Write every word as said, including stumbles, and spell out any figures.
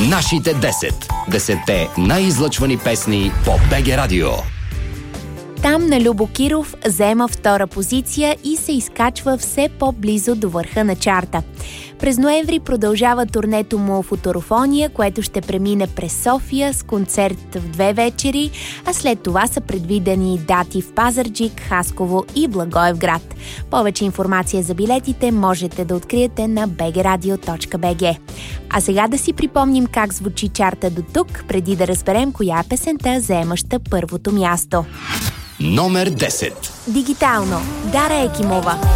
Нашите десет. Десетте най-излъчвани песни по БГ Радио. Там на Любо Киров заема втора позиция и се изкачва все по-близо до върха на чарта. През ноември продължава турнето му Футурофония, което ще премине през София с концерт в две вечери, а след това са предвидени дати в Пазарджик, Хасково и Благоевград. Повече информация за билетите можете да откриете на би джи радио точка би джи. А сега да си припомним как звучи чарта до тук, преди да разберем коя е песента, заемаща първото място. Номер десет. Дигитално. Дара Екимова.